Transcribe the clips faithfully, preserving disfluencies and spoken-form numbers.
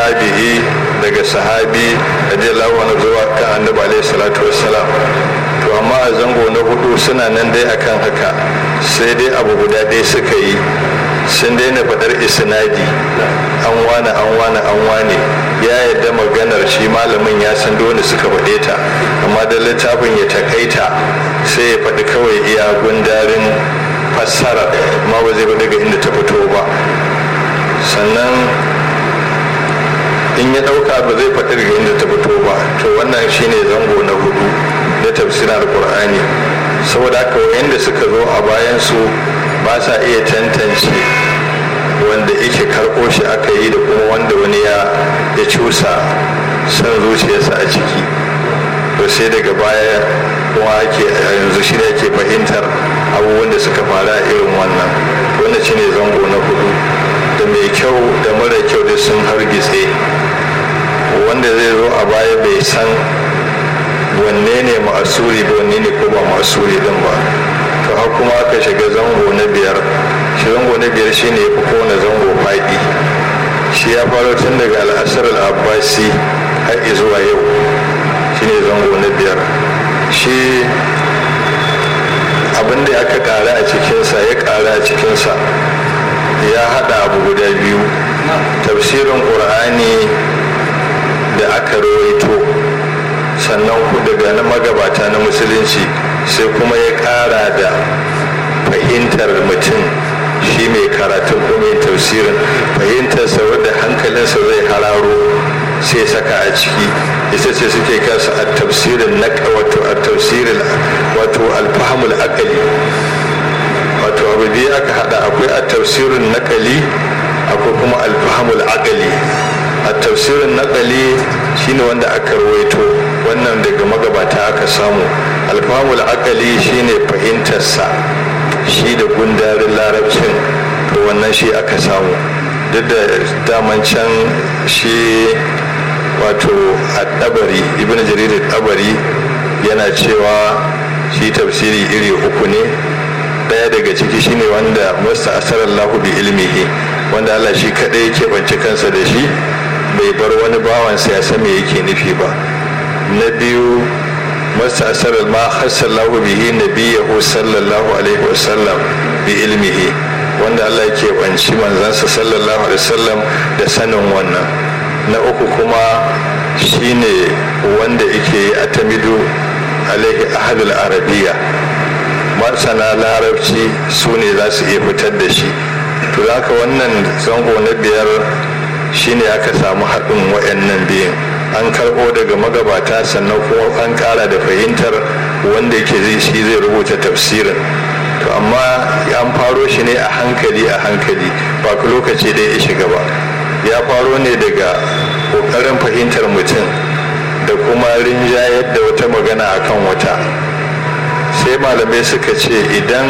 tabi'i daga sahabi radiyallahu anhu zuwa kan annabi alaihi salatu wassalam. To amma a zango na hudu suna nan dai akan haka, sai dai abu guda ɗaya suka yi, sun daina faɗar isnadi an wane an wane an wane. Ya yadda maganar shi malamin ya san dole suka faɗe ta, amma da littafin ya takaita sai ya faɗi kawai iya gundarin fassara, amma ba zai daga inda ta fito ba. Sannan in ya ɗauka ba zai faɗi daga inda ta fito ba. To wannan shine zango na hudu na tafsirin alkur'ani. Saboda haka wayanda suka zo a bayan su ba sa iya tantance wanda yake karɓo shi aka yi da kuma wanda wani ya ya cusa son zuciyarsa a ciki. To sai daga baya kuma ake yanzu shi ne ake fahimtar abubuwan da suka faru a irin wannan. Wannan shine zango na hudu, da mai kyau da mara kyau da sun hargitse. Wanda zai zo a baya bai san wanne ne ma'asuri ba wanne ne ko ba ma'asuri din ba. To har kuma aka shiga zango na biyar. Shi zango na biyar shine ya fi kowane zango faɗi. Shi ya faro tun daga al'asar al'abbasi har zuwa yau, shine zango na biyar. Shi abinda aka ƙara a cikinsa ya ƙara a cikinsa ya haɗa abu guda biyu: tafsirin ƙur'ani da aka rawaito, sannan daga na magabata na musulunci, sai kuma ya ƙara da fahimtar mutum shi mai karatun ko mai tafsirin, fahimtarsa wadda hankalinsa zai hararo sai saka a ciki. Ita ce suke kasa a tafsirin na wato a tafsirin wato alfahmul akali. Wato abu biyu aka hada, akwai a tafsirin nakali akwai kuma alfahmul akali. A tafsirin nakali shine wanda aka rawaito, wannan daga magabata aka samu. Alfahmul akali shine fahimtarsa shi da gundarin larabcin, to wannan shi aka samu. Duk da daman can shi wato at-Tabari, ibn Jarir at-Tabari yana cewa shi tafsiri iri uku ne. Daya daga ciki shine wanda musta asarallahu bi ilmihi, wanda Allah shi kadai yake bance kansa da shi, bai bar wani bawansa ya san me yake nufi ba. Na biyu musta asaral ma khassallahu bihi nabiyahu sallallahu alaihi wasallam bi ilmihi, wanda Allah yake banci manzansa sallallahu alaihi wasallam da sanin wannan. Na uku kuma shine wanda yake atamidu alaihi ahadul arabiya, masana larabci su ne za su iya fitar da shi. To haka wannan zango na biyar shine aka samu haɗin wayannan biyun, an karɓo daga magabata, sannan kuma an ƙara da fahimtar wanda yake zai shi zai rubuta tafsirin. To amma an faro shi ne a hankali a hankali, ba ku lokaci da ya shiga ba. Ya faro ne daga ƙoƙarin fahimtar mutum da kuma rinjayar da wata magana akan wata. Sai malamai suka ce idan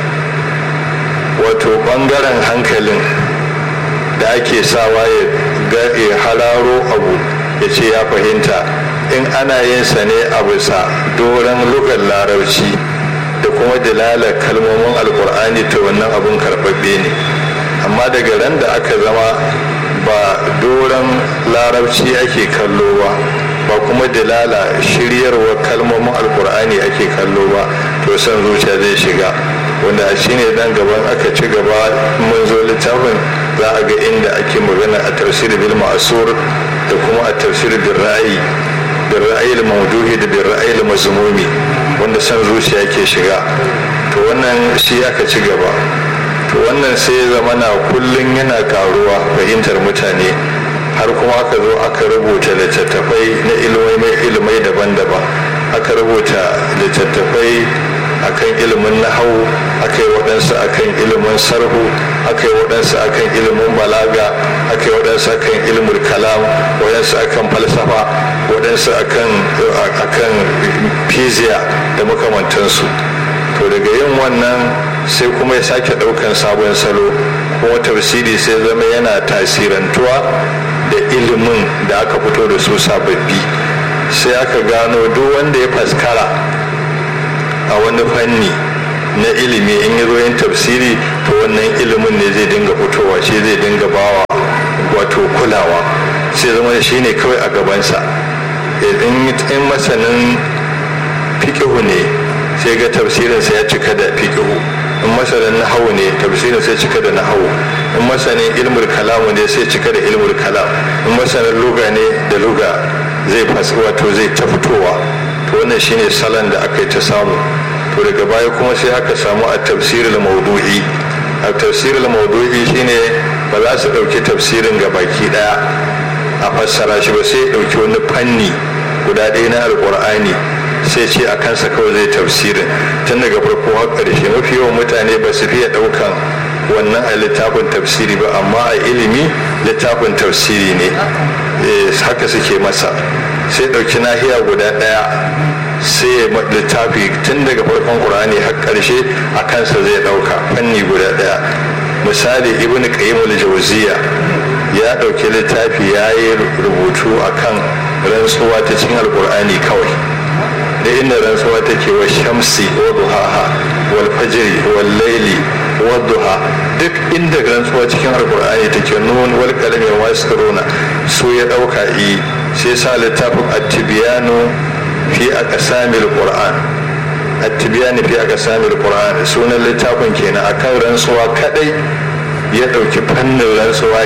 wato ɓangaren hankalin da ake sawa ya hararo abu ya ce ya fahimta, in ana yin sa ne a bisa doron lugar larabci da kuma dalalar kalmomin alkur'ani, ta wannan abun karɓaɓɓe ne. Amma daga ran da aka zama ba doron larabci ake kallo ba, ba kuma dalala shiryarwar kalmomin alkur'ani ake kallo ba, to son zuciya zai shiga, wanda a shine dan gaban aka ci gaba mun zo littafin za a ga inda ake magana a tafsir bil ma'sur da kuma a tafsir bil ra'ayi bil ra'ayi al mawduhi da bil ra'ayi al mazmumi, wanda son zuciya ke shiga. To wannan shi aka ci gaba. To wannan sai ya zama na kullum yana karuwa fahimtar mutane, har kuma aka zo aka rubuta littattafai na ilimai ilimai daban-daban. Aka rubuta littattafai akan ilimin nahawu, aka yi waɗansu akan ilimin sarhu, aka yi waɗansu akan ilimin balaga, aka yi waɗansu akan ilimin kalam, waɗansu akan falsafa, waɗansu akan akan fiziya da makamantansu. To daga yin wannan sai kuma ya sake ɗaukan sabon salo, kuma tafsiri sai zama yana tasirantuwa da ilimin da aka fito da su sababbi. Sai aka gano duk wanda ya faskara a wani fanni na ilimi, in yi yin tafsiri, to wannan ilimin ne zai dinga fitowa, shi zai dinga bawa wato kulawa. sai zama shi ne kawai a gabansa. In masanin fiƙihu ne sai ga tafsirinsa ya cika da fiƙihu, in masanin nahawu ne tafsirinsa ya cika da nahawu, in masanin ilmul kalamu ne sai cika da ilmul kalam, in masanin luga ne da luga zai fasa wato zai ta fitowa. To wannan shine salon da aka yi ta samu. To daga baya kuma sai aka samu a tafsirul maudu'i. A tafsirul maudu'i shine ba za su ɗauki tafsirin ga baki ɗaya a fassara shi ba, sai ɗauki wani fanni guda ɗaya na alƙur'ani sai ce a kansa kawai zai tafsirin tun daga farko har ƙarshe. Mafi yawan mutane ba su fiye ɗaukan wannan a littafin tafsiri ba, amma a ilimi littafin tafsiri ne. Haka suke masa, sai ɗauki nahiya guda ɗaya sai littafi tun daga farkon ƙur'ani har ƙarshe a kansa zai ɗauka fanni guda ɗaya. Misali ibn qayyim al-jawziyya ya ɗauki littafi ya yi rubutu akan rantsuwa ta cikin alƙur'ani kawai, da inda rantsuwa take wa shamsi wa duhaha wal fajri wal layli wa duha, duk inda rantsuwa cikin alƙur'ani take nun wal qalami wa yasruna su ya ɗauka yi. sai sa littafin at-tibyanu fi aqsamil qur'an, at-tibyanu fi aqsamil qur'an sunan littafin kenan. Akan rantsuwa kadai ya ɗauki fannin rantsuwa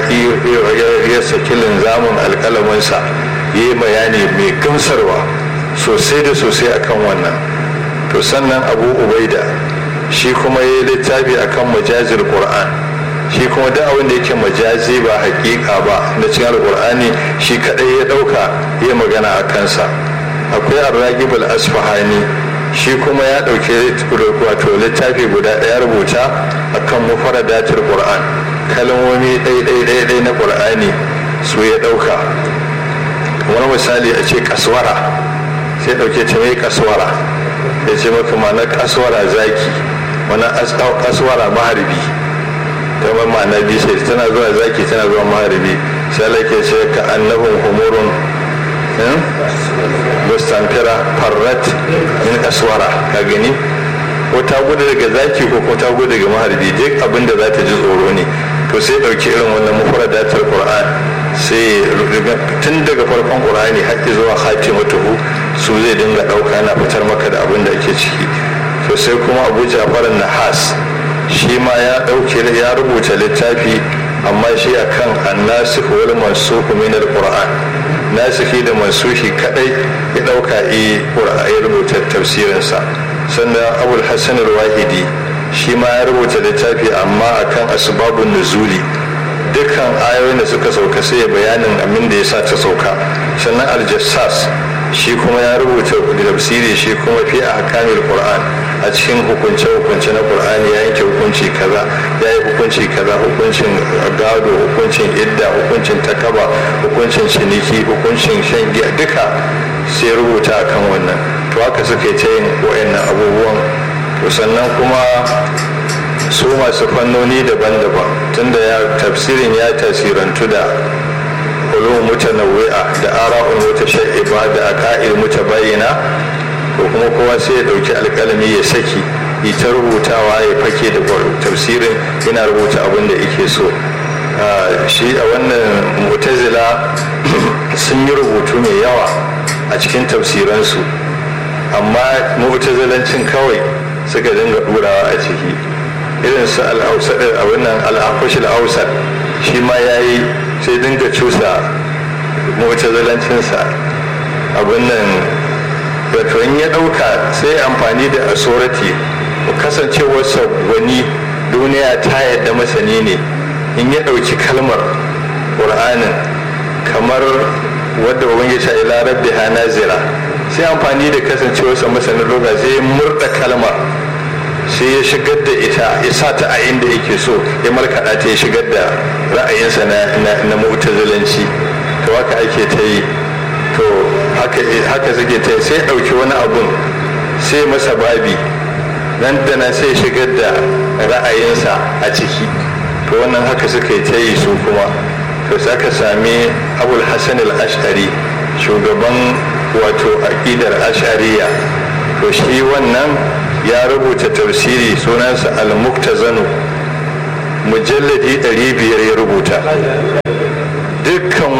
ya saki linzamin alƙalaminsa ya yi bayani mai gamsarwa sosai da sosai akan wannan. To sannan abu ubaida shi kuma ya yi littafi akan majazil qur'an, shi kuma da abin da yake majazi ba hakika ba da cikin alqur'ani shi kadai ya dauka ya magana a kansa. Akwai ar-ragib al-asfahani shi kuma ya dauke wato littafi guda daya rubuta akan mufradatul qur'an, kalmomi dai dai dai dai na qur'ani su ya dauka. Wani misali a ce kaswara sai dauke ta mai kaswara, ya ce maka ma'ana kaswara zaki, wani kaswara maharbi, ta ma'ana biyu sai tana zuwa zaki tana zuwa maharbi. sai Allah ke ce ka annahum humurun mustanfira farrat min aswara, ka gani ko ta gudu daga zaki ko ko ta gudu daga maharbi, duk abin da za ta ji tsoro ne. To sai dauki irin wannan mufradatul qur'an, sai tun daga farkon qur'ani har zuwa khatimatuhu su zai dinga dauka yana fitar maka da abin da ake ciki. To sai kuma Abu Ja'far an-Nahas shi ma ya dauke ya rubuta littafi, amma shi akan an-nasikh wal mansukh min al-qur'an, nasikhi da mansuhi kadai ya dauka yi qur'ani ya rubuta tafsirin sa. Sannan Abul Hasan al-Wahidi shi ma ya rubuta littafi amma akan asbabun nuzuli, dukkan ayoyin da suka sauka sai ya bayanin abin da yasa ta sauka. Sannan al-Jassas shi kuma ya rubuta tafsiri shi kuma fi ahkamil qur'an, a cikin hukunce hukunce na qur'ani ya yanke hukunci kaza, ya yi hukunci kaza, hukuncin gado, hukuncin idda, hukuncin takaba, hukuncin ciniki, hukuncin shan giya, duka sai rubuta akan wannan. To haka suka ta yin wayannan abubuwan. To sannan kuma su masu fannoni daban-daban, tunda ya tafsirin ya tasirantu da ulum mutanawwi'a da ara'un mutashayyiba da aqaid mutabayyina, ko kuma kowa sai ya dauki alƙalami ya saki ita rubutawa ya fake da tafsirin yana rubuta abin da yake so. Shi a wannan mu'tazila sun yi rubutu mai yawa a cikin tafsiransu, amma mu'tazilancin kawai suka dinga durawa a ciki. Irin su al-Awsat a wannan al-Akhwash al-Awsat shi ma yayi sai dinga cusa mu'tazilancinsa abin nan. Wato in ya dauka sai amfani da asorati, kasancewarsa wani duniya ta yadda masani ne, in ya dauki kalmar qur'anin kamar wadda ubangiji ta ila rabbiha nazira, sai amfani da kasancewarsa masanin lugha sai murda kalmar, sai ya shigar da ita ya sa ta a inda yake so, ya markaɗa ta ya shigar da ra'ayinsa na na mu'tazilanci. To haka ake ta yi. To haka haka suke ta sai ɗauki wani abun sai masa babi, nan da nan sai shigar da ra'ayinsa a ciki. To wannan haka suka yi ta yi su kuma. To sai aka sami Abul Hasan al-Ash'ari, shugaban wato aqidar Ash'ariyya. To shi wannan ya rubuta tafsiri sunansa al-Muktazanu, mujalladi ɗari biyar ya rubuta. Dukkan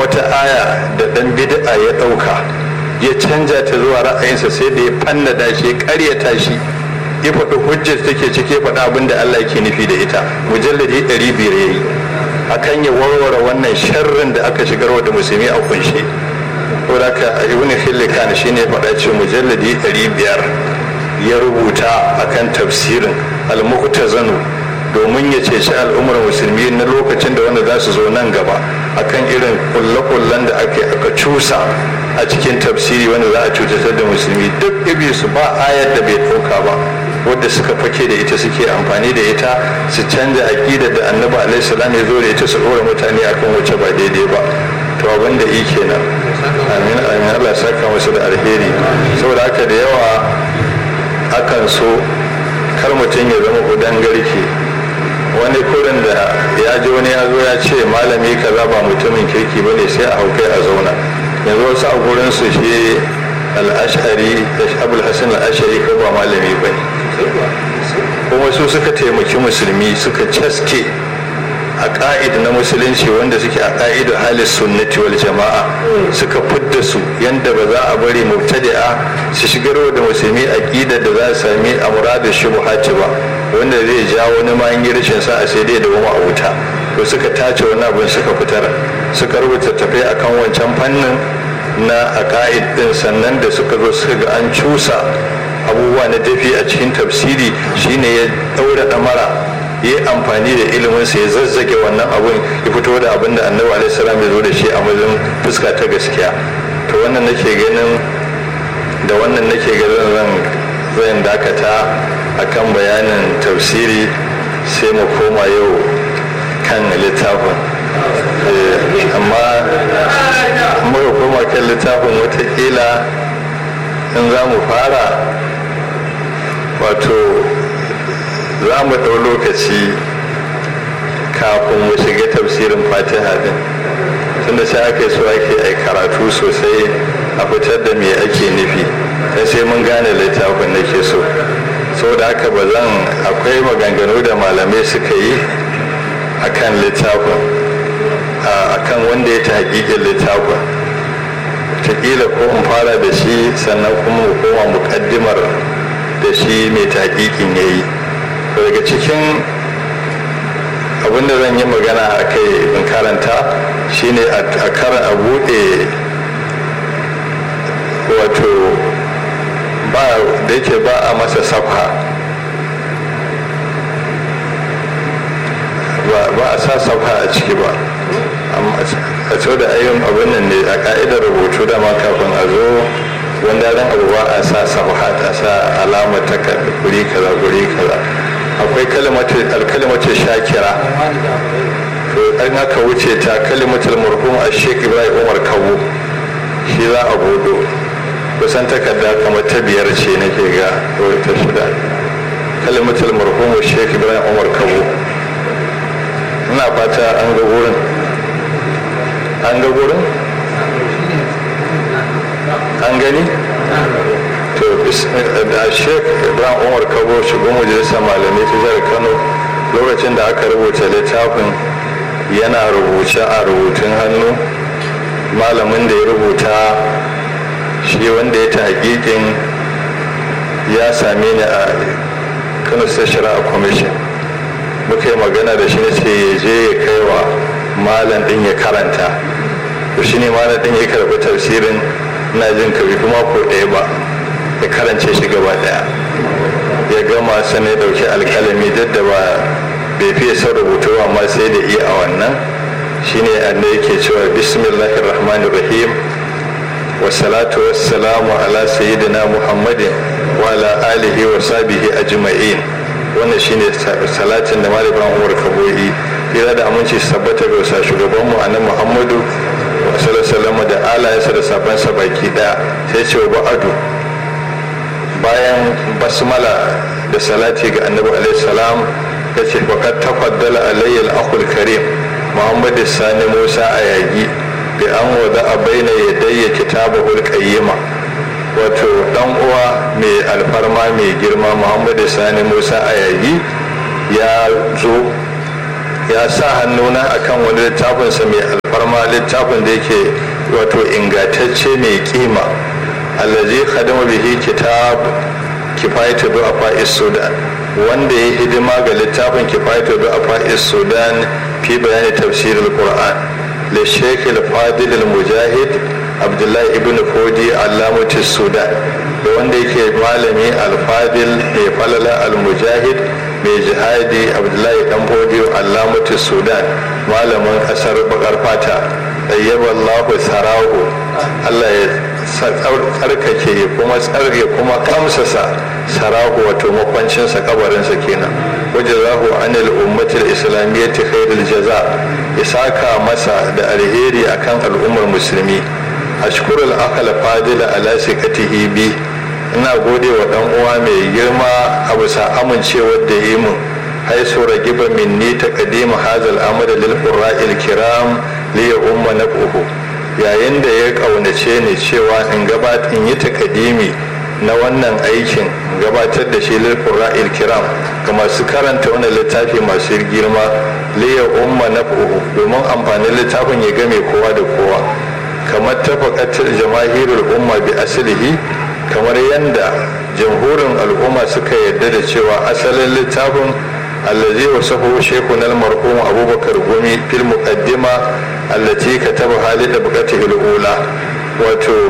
wata aya da ɗan bid'a ya ɗauka ya canja ta zuwa ra'ayinsa sai da ya fannada shi ya ƙaryata shi ya faɗi hujjar take cike faɗa abin da Allah ke nufi da ita mujalladi ɗari biyar ya yi akan ya warware wannan sharrin da aka shigarwa da musulmi a kunshe ko da ka ibn khillikan shine faɗa ce mujalladi ɗari biyar ya rubuta akan tafsirin al-mu'tazanu domin ya ceci al'ummar musulmi na lokacin da wanda za su zo nan gaba akan irin kulle-kullen da ake aka cusa a cikin tafsiri wanda za a cutar da musulmi duk ibi su ba ayar da bai ɗauka ba wadda suka fake da ita suke amfani da ita su canja aƙidar da annabi alaihi salam ya zo da ita su ɗora mutane akan wacce ba daidai ba to abin da yi kenan amin amin Allah ya saka musu da alheri saboda haka da yawa akan so kar mutum ya zama udan garke wani kurin da ya ji wani ya zo ya ce malami kaza ba mutumin kirki bane sai a haukai a zauna yanzu wasu a gurin su shi al-ash'ari abul hasan al-ash'ari ko ba malami bane kuma su suka taimaki musulmi suka caske a ƙa'id na musulunci wanda suke a ƙa'id halis sunnati wal jama'a suka fidda su yanda ba za a bari mubtadi'a su shigarwa da musulmi aqidar da za su sami amradu shubuhati ba wanda zai ja wani ma in rashin sa a sai dai da wani a wuta to suka tace wani abin suka fitar suka rubuta tafai akan wancan fannin na aqaid din sannan da suka zo suka ga an cusa abubuwa na dafi a cikin tafsiri shine ya daura damara ya yi amfani da iliminsa ya zazzage wannan abun ya fito da abin da annabi alaihi salam ya zo da shi a mazan fuska ta gaskiya to wannan nake ganin da wannan nake ganin zan zan dakata akan bayanin tafsiri sai mu koma yau kan littafin amma muka koma kan littafin watakila in za mu fara wato za mu ɗau lokaci kafin mu shiga tafsirin fatiha din tunda sai aka yi so ake ai karatu sosai a fitar da me ake nufi sai sai mun gane littafin nake so saboda haka ba zan akwai maganganu da malamai suka yi akan littafin akan wanda ya ta hakikin littafin taƙila ko in fara da shi sannan kuma mu koma muƙaddimar da shi mai ta hakikin ya yi daga cikin abinda zan yi magana a kai in karanta shine a karan a buɗe wato ba da yake ba a masa safa ba a sa safa a ciki ba a so da ayyun abin nan ne a ka'idar rubutu da ma kafin a zo wanda ran abu ba a sa safa a sa alamar ta guri kaza guri kaza akwai alkalimatul shakira to an aka wuce ta kalimatul marhum a sheik ibrahim umar kawo shi za a budo kusan takarda kamar ta biyar ce nake ga ta shida kalimatul marhum a sheik ibrahim umar kawo ina fata an ga wurin an ga wurin an gani to da sheik ibrahim umar kabo shugaban majalisar malamai ta jihar kano lokacin da aka rubuta littafin yana rubuce a rubutun hannu malamin da ya rubuta shi wanda ya ta hakikin ya same ni a kano state shari'a commission muka yi magana da shi na ce ya je ya kai wa malam din ya karanta to shi ne malam din ya karɓi tafsirin ina jin ka bi kuma ko ɗaya ba ya karance shi gaba daya ya gama sannan ya dauki alkalami duk da ba bai fiye son rubutu amma sai da iya a wannan shine annabi yake cewa bismillahir rahmanir rahim wa salatu wassalamu ala sayyidina muhammadin wa ala alihi wa sahbihi ajma'in wannan shine salatin da malamin Umar Kaboyi kira da aminci sabbata ga sa shugaban mu annabi Muhammadu sallallahu alaihi wasallam da alayansa da sabansa baki daya sai ce wa ba'adu bayan basmala da salati ga annabi alaihi salam ya ce fakat tafaddala alayya al-akhul karim muhammad sani musa ayagi bi an wada a baina yadayya kitabul qayyima wato dan uwa mai alfarma mai girma muhammad sani musa ayagi ya zo ya sa hannuna akan wani littafinsa mai alfarma, littafin da yake wato ingantacce mai kima, allazi khadama bihi kitab kifayatu du'afa is-sudan, wanda ya hidima ga littafin kifayatu du'afa is-sudan fi bayani tafsir al-qur'an li shaykh al-fadil al-mujahid abdullahi ibn fodi allamatu sudan, da wanda yake malami al-fadil mai falala al-mujahid mai jihadi abdullahi dan fodi allamatu sudan, malamin kasar bakar fata. ayyaballahu sarahu, Allah ya tsarkake kuma tsarge kuma kamsasa sarahu wato makwancinsa kabarinsa kenan. wajazahu anil ummatil islamiyyati khairul jaza, ya saka masa da alheri akan al'ummar musulmi. ashkurul akal fadila ala sikatihi bi, ina gode wa dan uwa mai girma a bisa amincewar da yi mun. haisu ragiba minni taqdim hadha al-amr lil qurra'il kiram li umma naf'uhu, yayin da ya kaunace ni cewa in gabatar in yi takadimi na wannan aikin gabatar da shi lil qurra'il kiram ga masu karanta wannan littafi masu girma li umma naf'uhu, domin amfanin littafin ya game kowa da kowa. kamar tafaqatul jamahirul umma bi aslihi, kamar yanda jamhurin al'umma suka yarda da cewa asalin littafin allazi wasahu shaykhun al-marhum abubakar gumi fil muqaddima allati katabaha li tabaqatihi al-ula, wato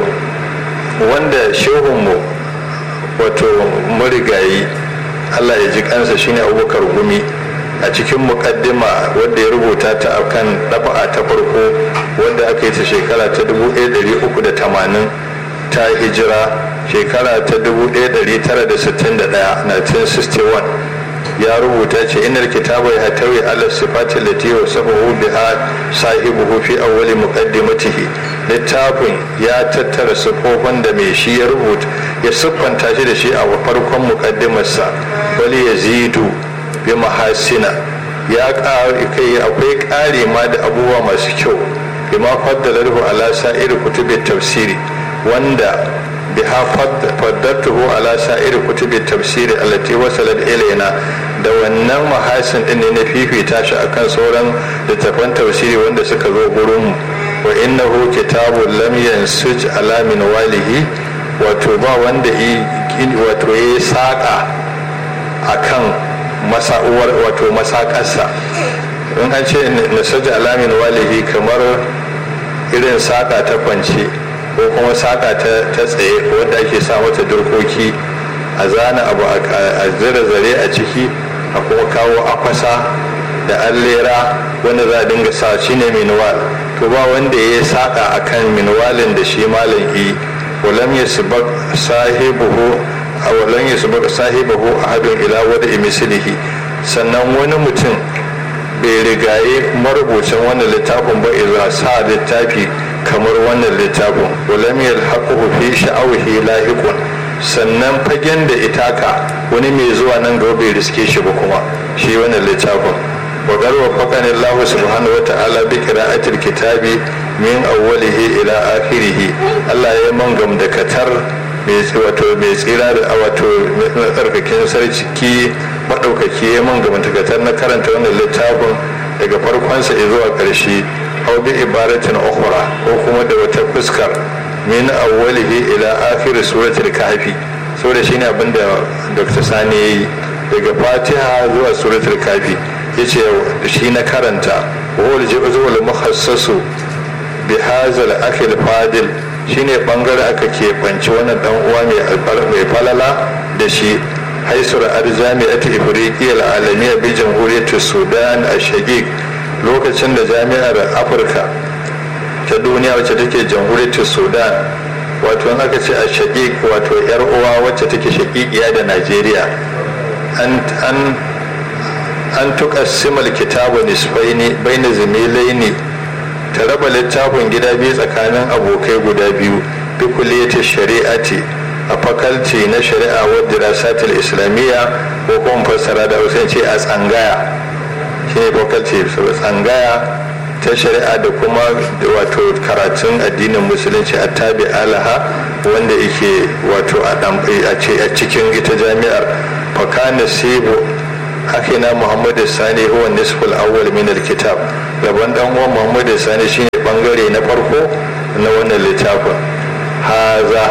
wanda shehunmu wato marigayi Allah ya ji kansa shine abubakar gumi a cikin muqaddima wanda ya rubuta ta akan dafa'a ta farko wanda aka yi ta shekara ta dubu ɗaya da ɗari uku da tamanin ta hijira, shekara ta dubu ɗaya da ɗari tara da sittin da ɗaya nineteen sixty-one, ya rubuta ce inal kitaba ya tawi ala sifati lati wasafahu biha sahibuhu fi awwali muqaddimatihi, littafin ya tattara sifofin da mai shi ya rubuta ya siffanta shi da shi a farkon muqaddimarsa. wali yazidu bi mahasina, ya ƙari kai akwai ƙari ma da abubuwa masu kyau, bima faddalahu ala sa'ir kutubi tafsiri, wanda biha faddatuhu ala sa'ir kutubi tafsiri allati wasalat ilayna, da wannan mahasin din ne na fifita shi akan sauran littafan tafsiri wanda suka zo gurin mu. wa innahu kitabun lam yansuj ala min walihi, wato ba wanda yi wato yayi saka akan masa'uwar wato masakarsa. in an ce nasuj ala min walihi kamar irin saka ta kwance ko kuma saka ta tsaye wadda ake sa mata durkoki a zana abu a zira zare a ciki a kuma kawo akwasa da allera wanda za a dinga sa shi ne minuwal. to ba wanda ya saka akan minuwalin da shi malam yi. walam yasbaq sahibuhu aw lam yasbaq sahibuhu ahadun ila wada'i mislihi, sannan wani mutum bai rigaye marubucin wannan littafin ba iza sa littafi kamar wannan littafin. walam yalhaquhu fi sha'awihi lahiqun, sannan fagen da itaka wani mai zuwa nan gaba bai riske shi ba kuma shi wannan littafin. wa garwa faqani Allah subhanahu wa ta'ala bi qira'atil kitabi min awwalihi ila akhirih. Allah ya mangam da katar mai wato mai tsira da wato tsarkakin sarki madaukaki ya mangam da katar na karanta wannan littafin daga farkonsa zuwa ƙarshe. aw bi ibaratin ukhra, ko kuma da wata fuskar min awwalihi ila akhir suratul kahfi, saboda shine abinda Dr. Sani yayi daga Fatiha zuwa suratul kahfi, yace shi na karanta. wal juzul mukhassasu bi hazal akhil fadil, shine bangare aka ke banci wannan dan uwa mai falala da shi. haisur arzami'at ifriqiyya al-alamiyya bi jamhuriyyati sudan ash-shaqiq, lokacin da jami'ar afirka ta duniya wacce take jamhuriyar sudan, wato in aka ce a shaƙiƙ wato yar uwa wacce take shaƙiƙiya da najeriya, an an an tuqassimal kitabu nisfaini baina zamilaini, ta raba littafin gida biyu tsakanin abokai guda biyu. bi kulliyati shari'ati, a fakalti na shari'a wa dirasatul islamiyya, ko kuma fassara da Hausa ce a tsangaya, shine fakalti tsangaya ta shari'a da kuma wato karatun addinin musulunci a tabi alaha, wanda yake wato a cikin ita jami'ar. fakana sibu akina muhammadu sani huwa nisful awwal min alkitab gaban dan uwan muhammadu sani shine bangare na farko na wannan littafin. Haza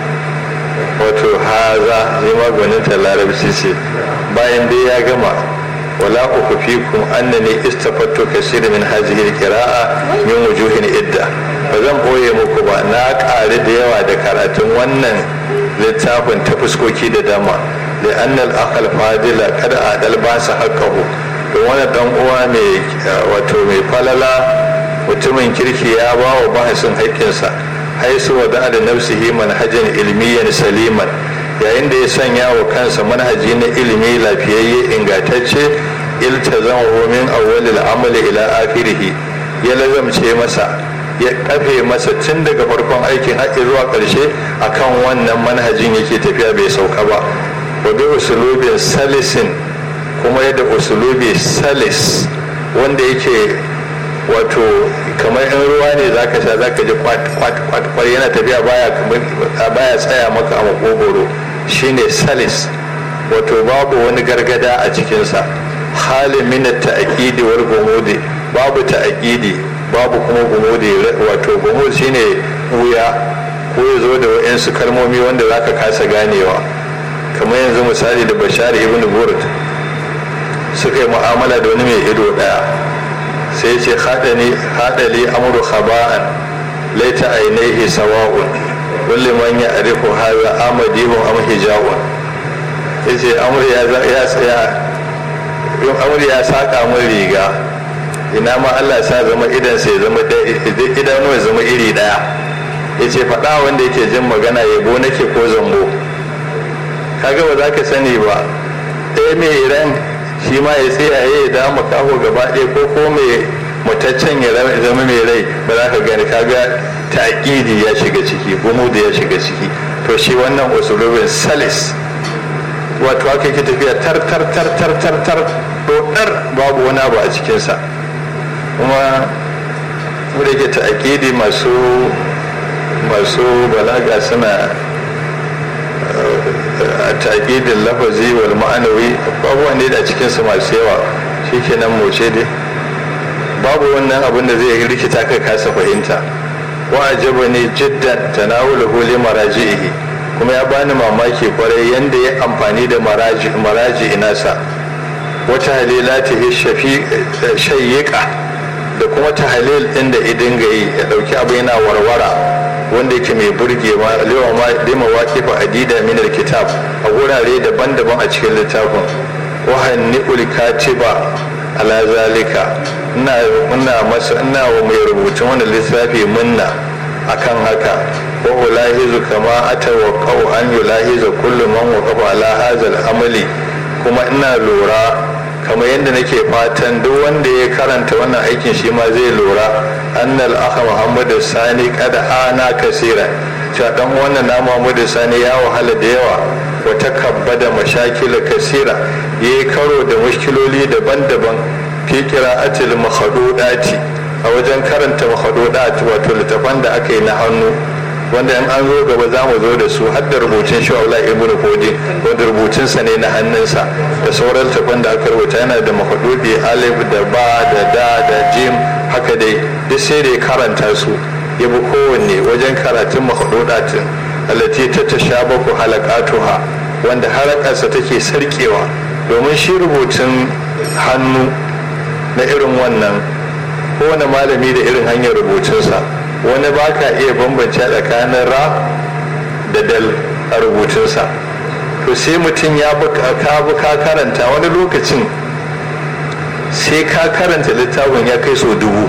wato haza zai maganin ta larabci ce bayan dai ya gama wala uku fikum annani istafattu kasir min hadhihi alqira'a min wujuhin idda ba zan boye muku ba na ƙari da yawa da karatun wannan littafin ta fuskoki da dama da annal akal fadila kada a dalbasa haqqahu don wani dan uwa mai wato mai falala mutumin kirki ya ba wa bahasin haƙƙinsa haisu wa da nafsihi manhajan ilmiyan saliman yayin da ya sanya wa kansa manhaji na ilimi lafiyayye ingantacce iltazamahu min awwalil amali ila akhirih ya lazamce masa ya kafe masa tun daga farkon aikin har zuwa ƙarshe akan wannan manhajin yake tafiya bai sauka ba wa bi usulubin salisin kuma yadda usulubi salis wanda yake wato kamar in ruwa ne zaka sha zaka ji kwat kwat kwat kwat yana tafiya baya baya tsaya maka a makogoro shine salis wato babu wani gargada a cikinsa halin min ta'aqidi wal gumudi babu ta'aqidi babu kuma gumudi wato gumudi shine wuya ko ya zo da wayansu kalmomi wanda zaka kasa ganewa kamar yanzu misali da Bashar ibn Burd suka yi mu'amala da wani mai ido daya sai ce haɗani haɗali amuru khaba'an laita ainihi sawa'un kulli man ya arifu hadha amadihun am hijawun yace amur ya ya tsaya yau amur ya saka mun riga ina ma Allah sa zama idan sai zama idanu ya zama iri daya yace faɗa wanda yake jin magana yabo nake ko zambo kaga ba za ka sani ba ɗaya mai ran shi ma ya tsaya ya da makaho gaba ɗaya ko ko mai mutaccen ya zama mai rai ba za ka gani kaga taƙidi ya shiga ciki gumudu ya shiga ciki to shi wannan usulubin salis wato aka yake tafiya tar tar tar tar tar tar dodar babu wani abu a cikinsa kuma wanda yake taƙidi masu masu balaga suna a taƙidin lafazi wal ma'anawi abubuwan ne da cikinsu masu yawa shi kenan moce dai babu wannan abin da zai rikita ka kasa fahimta wa ajaba ne jiddan tanawuluhu li maraji'ihi kuma ya bani mamaki kwarai yanda ya amfani da maraji maraji nasa wata halilatihi shafi shayyiqa da kuma tahlil din da idin gayi ya dauki abu yana warwara wanda yake mai burge ma lewa ma dima waqifa adida min alkitab a gurare daban-daban a cikin littafin wa hanni'ul katiba ala zalika ina ina masa ina wa mai rubutun wannan lissafi munna akan haka wa ulahizu kama atawaqqau an yulahiza kullu man waqafa ala hadha al-amali kuma ina lura kamar yadda nake fatan duk wanda ya karanta wannan aikin shi ma zai lura annal akha muhammadu sani kada ana kasira cewa dan wannan na muhammadu sani ya wahala da yawa wata kabbada mashakila kasira yayi karo da mushkiloli daban-daban fi qira'atil makhdudati a wajen karanta makhdudati wato littafan da aka yi na hannu wanda in an zo gaba za mu zo da su har da rubutun shawala ibn fodi wanda rubutunsa ne na hannunsa da sauran tafan da aka rubuta yana da makhdudi alif da ba da da da jim haka dai duk sai da ya karanta su ya bi kowanne wajen karatun makhdudatin allati ta tashabaku halaqatuha wanda harakarsa take sarkewa domin shi rubutun hannu na irin wannan kowane malami da irin hanyar rubutunsa wani ba ka iya bambance tsakanin ra da dal a rubutunsa to sai mutum ya ka ka karanta wani lokacin sai ka karanta littafin ya kai so dubu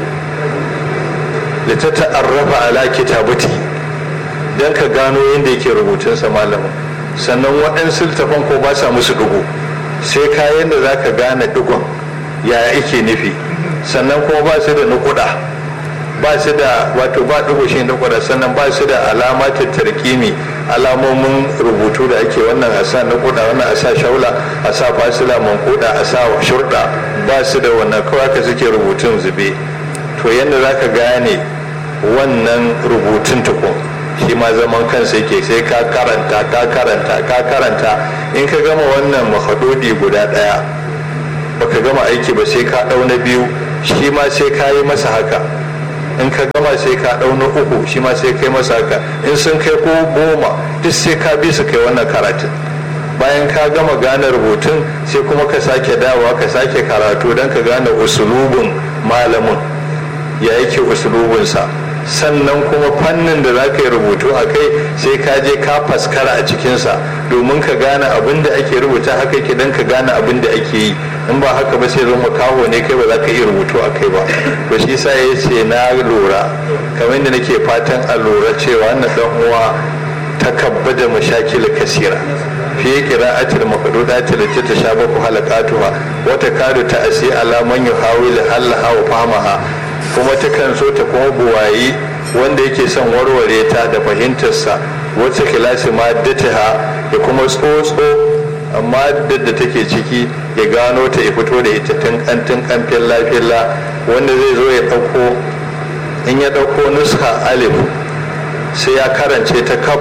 littatta arrafa ala kitabati don ka gano yadda yake rubutunsa malamin sannan waɗansu littafan ko ba sa musu dugu sai kayan da za ka gane dugun yaya ake nufi sannan kuma ba su da nukuda ba su da wato ba dugushin nukuda sannan ba su da alamatin tarkimi alamomin rubutu da ake wannan a sa nukuda wannan a sa shaula a sa fasila mankuda a sa shurda ba su da wannan kawai ka suke rubutun zube to yadda za ka gane wannan rubutun tukun shi ma zaman kansa yake sai ka karanta ka karanta ka karanta in ka gama wannan mahadodi guda daya baka gama aiki ba sai ka ɗau na biyu, shi ma sai ka yi masa haka. In ka gama sai ka ɗau na uku, shi ma sai kai masa haka. In sun kai ko goma duk sai ka bi su kai wannan karatun. Bayan ka gama gane rubutun sai kuma ka sake dawowa ka sake karatu don ka gane usulubin malamin ya yake usulubinsa. Sannan kuma fannin da za ka yi rubutu a kai sai ka je ka faskara a cikinsa domin ka gane abin da ake rubuta haka yake don ka gane abin da ake yi. In ba haka ba sai zama kawo ne kai ba za ka iya rubutu a kai ba. To shi sa ya ce na lura kamar da nake fatan a lura cewa na dan uwa takabbada mashakil kasira fi qira'atil maqdudatil lati tashabahu halaqatuha wa takadu ta'si ala man yuhawil halaha wa fahmaha, kuma takan so ta kuma buwayi wanda yake son warware ta da fahimtarsa wacce kilasi maddataha ya kuma tsotso amma da take ciki ya gano ta ya fito da ita tun kantin kamfin lafiyar wanda zai zo ya ɗauko in ya ɗauko nuska alif sai ya karance ta kaf.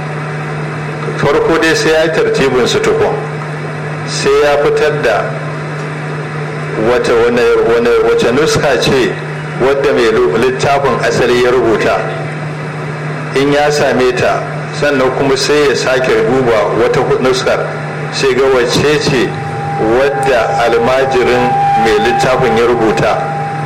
Farko dai sai ya yi tartibin su tukun, sai ya fitar da wata wace nuska ce wadda mai littafin asali ya rubuta. In ya same ta sannan kuma sai ya sake duba wata nuskar sai ga wacce ce wadda almajirin mai littafin ya rubuta,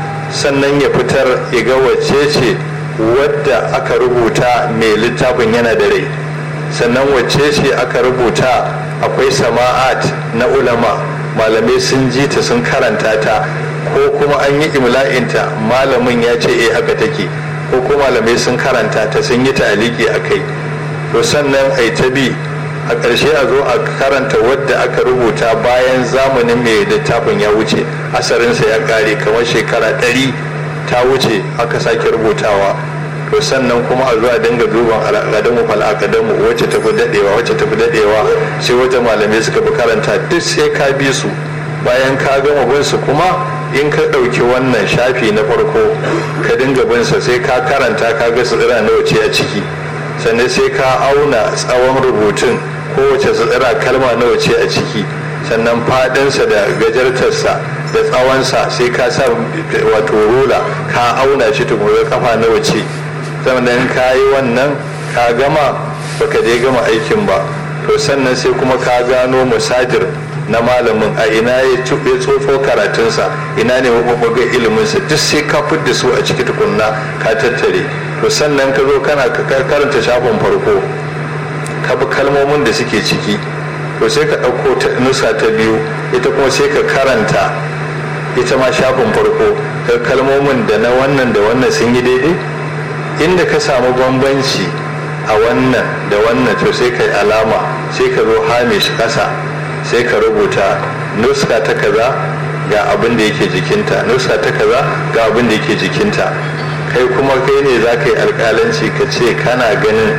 sannan ya fitar ya ga wacce ce wadda aka rubuta mai littafin yana da rai, sannan wacce ce aka rubuta akwai sama'at na ulama malamai sun ji ta sun karanta ta, ko kuma an yi imla'inta malamin ya ce eh haka take, ko kuma malamai sun karanta ta sun yi ta'aliki a kai. To sannan ai ta bi a ƙarshe a zo a karanta wadda aka rubuta bayan zamanin mai littafin ya wuce, asarinsa ya ƙare kamar shekara ɗari ta wuce aka sake rubutawa. To sannan kuma a zuwa dinga duban al'adamu fal akadamu wacce ta fi daɗewa wacce ta fi daɗewa sai wata malamai suka fi karanta duk sai ka bi su. Bayan ka gama bin su kuma in ka ɗauki wannan shafi na farko ka dinga bin sa sai ka karanta ka ga tsira nawa ce a ciki, sannan sai ka auna tsawon rubutun kowace tsira kalma nawa ce a ciki, sannan fadinsa da gajartarsa da tsawonsa sai ka sa wato rula ka auna shi tukuru kafa nawa ce. Sannan ka yi wannan ka gama baka dai gama aikin ba. To sannan sai kuma ka gano masajir na malamin a ina ya tsofo karatunsa, ina ne mabubbugan iliminsa, duk sai ka fidda su a ciki tukunna ka tattare. To sannan ka zo kana karanta shafin farko ka bi kalmomin da suke ciki, to sai ka ɗauko nusa ta biyu ita kuma sai ka karanta ita ma shafin farko ka kalmomin da na wannan da wannan sun yi daidai. Inda ka samu bambanci a wannan da wannan to sai ka yi alama, sai ka zo hamish ƙasa sai ka rubuta nuska ta kaza ga abin da yake jikinta, nuska ta kaza ga abin da yake jikinta. Kai kuma kai ne za ka yi alƙalanci ka ce kana ganin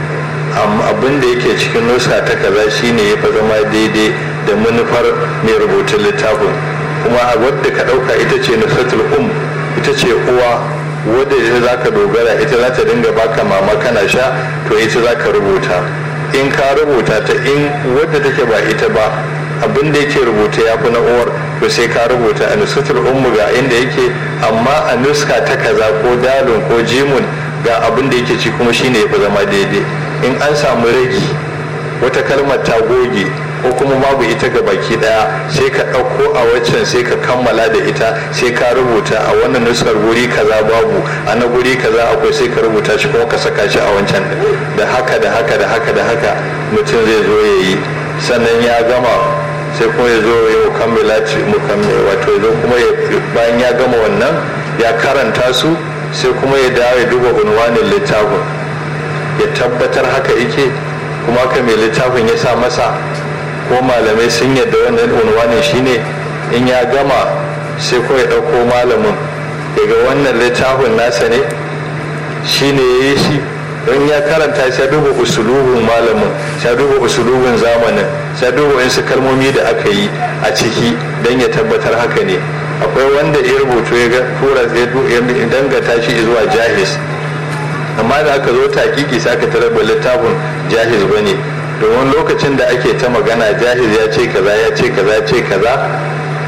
abin da yake cikin nuska ta kaza shine ya fi zama daidai da manufar mai rubutun littafin, kuma wadda ka ɗauka ita ce nusatul um, ita ce uwa wadda ita za ka dogara, ita za ta dinga baka mama kana sha, to ita za ka rubuta. In ka rubuta ta in wadda take ba ita ba abin da yake rubuta ya fi na uwar, to sai ka rubuta a nusatul ummu ga inda yake, amma a nuska ta kaza ko dalun ko jimun ga abin da yake ci kuma shine ya fi zama daidai. In an samu ragi wata kalmar ta goge ko kuma babu ita ga baki daya sai ka ɗauko a waccan sai ka kammala da ita sai ka rubuta a wannan nuskar guri kaza babu, a na guri kaza akwai, sai ka rubuta shi kuma ka saka shi a wancan. Da haka da haka da haka da haka mutum zai zo ya yi, sannan ya gama sai kuma ya zo ya mukammala mukammala wato ya zo kuma bayan ya gama wannan ya karanta su sai kuma ya dawo ya duba unwanin littafin ya tabbatar haka yake kuma haka mai littafin ya sa masa ko malamai sun yadda wannan unwanin shine. In ya gama sai ko ya ɗauko malamin daga wannan littafin nasa ne shine ya yi shi, don ya karanta sai duba usulubin malamin, sai duba usulubin zamanin, sai duba wasu kalmomi da aka yi a ciki don ya tabbatar haka ne. Akwai wanda ya rubutu ya tura ya dangata shi zuwa jahiz, amma da aka zo takiki sai aka tarar littafin jahiz bane, domin lokacin da ake ta magana jahiz ya ce kaza ya ce kaza ya ce kaza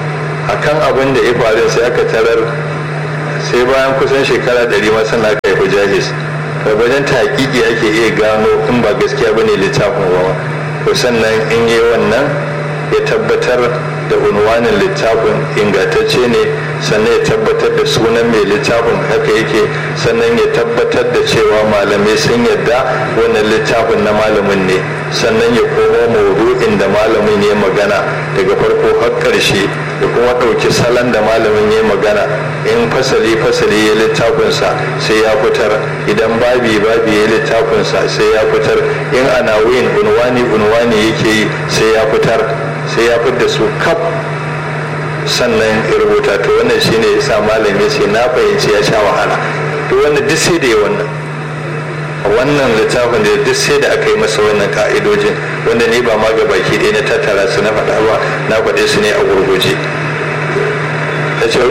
akan abin da ya faru sai aka tarar sai bayan kusan shekara ɗari ma sana aka haifi jahis wajen taƙiƙi ake iya gano in ba gaskiya bane littafin ba to sannan in yi wannan ya tabbatar da unwanin littafin ingantacce ne sannan ya tabbatar da sunan mai littafin haka yake sannan ya tabbatar da cewa malamai sun yadda wannan littafin na malamin ne sannan ya komo maudu'in da malamin ya magana daga farko har ƙarshe da kuma ɗauki salon da malamin ya magana in fasali fasali ya littafinsa sai ya fitar idan babi babi ya littafinsa sai ya fitar in anawin unwani unwani yake yi sai ya fitar sai ya fitar da su kaf sannan ya rubuta to wannan shine ya sa malami sai na fahimci ya sha wahala to wannan duk sai da ya wannan wannan littafin da duk sai da aka yi masa wannan ka'idojin wanda ni ba ma ga baki ɗaya na tattara su na faɗa ba na faɗe su ne a gurguje ta ce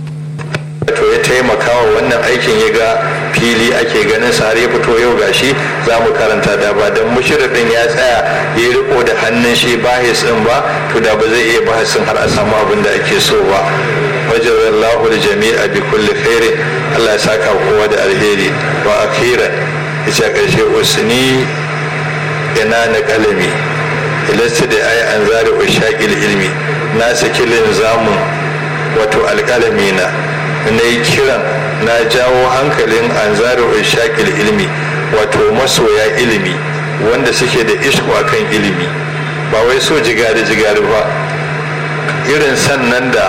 to ya taimaka wa wannan aikin ya ga fili ake ganin sa har ya fito yau gashi za mu karanta da ba don mushrikin ya tsaya ya riko da hannun shi bahis din ba to da ba zai iya bahasin har a samu abin da ake so ba wajallahu aljami'a bi kulli khairin Allah ya saka kowa da alheri wa akhiran yace karshe usni ina na kalami ilasta da ayi an zari ushaqil ilmi na saki linzamun wato alkalami na na yi kiran na jawo hankalin an zari ushaqil ilmi wato masoya ilimi wanda suke da ishku akan ilimi ba wai so jigari jigari ba irin sannan da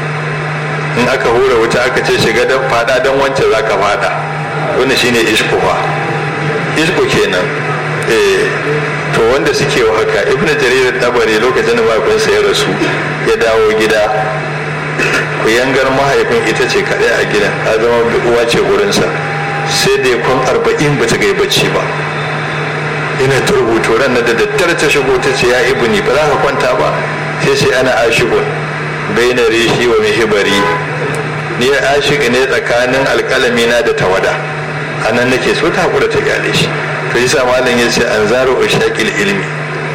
in aka hura wuta aka ce shiga don fada don wancan za ka fada wanda shine ishku ba ishku kenan eh to wanda suke wa haka ibn jarir tabari lokacin da mahaifinsa ya rasu ya dawo gida ku yangar mahaifin ita ce kaɗai a gidan ta zama uwa ce gurinsa sai da kun arba'in ba ta gai bacci ba ina ta rubutu ran da daddare ta shigo ta ce ya ibni ba za ka kwanta ba sai sai ana ashigun bai na rishi wa mihibari ni ya ashigi ne tsakanin alƙalami na da tawada a nan nake so ta hakura ta gane shi to yasa malam ya ce an zaro ushaqil ilmi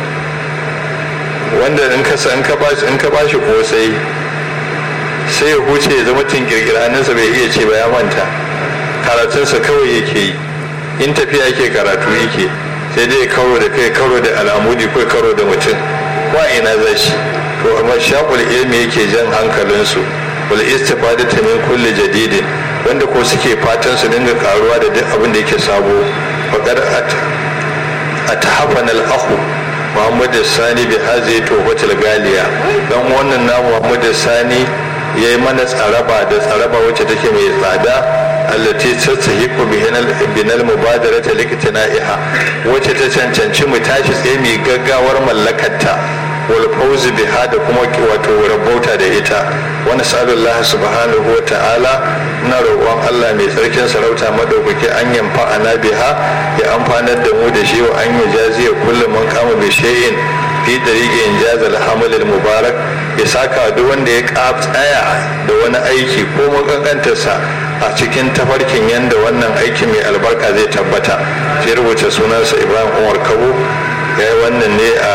wanda in ka san ka bashi in ka bashi kosai sai ya huce ya zama tinkirkiraninsa bai iya ce ba ya manta karatunsa kawai yake yi in tafiya yake karatu yake sai dai karo da kai karo da al'amudi ko karo da mutum wa ina za shi to amma shaqul ilmi yake jan hankalinsu wal istifadatu min kulli jadidin wanda ko suke fatan su dinga karuwa da duk abin da yake sabo faqad atahafana al-akhu Muhammad Sani bi hazi tawbatul galiya dan wannan na Muhammad Sani yayi mana tsaraba da tsaraba wacce take mai tsada allati tastahiqu binal mubadarata likitana'iha wacce ta cancanci mu tashi tsaye mai gaggawar mallakarta wal fawz biha da kuma wato rabauta da ita wa nasallallahu subhanahu wa ta'ala na roƙon Allah mai tsarkin sarauta madaukaki an yamfa ana biha ya amfanar da mu da shi wa an yajaziya kullum man kama bi shay'in fi dariqi injaz al-hamal al-mubarak ya saka duk wanda ya tsaya da wani aiki ko makankantarsa a cikin tafarkin yanda wannan aiki mai albarka zai tabbata sai rubuta sunansa Ibrahim Umar Kabo ya yi wannan ne a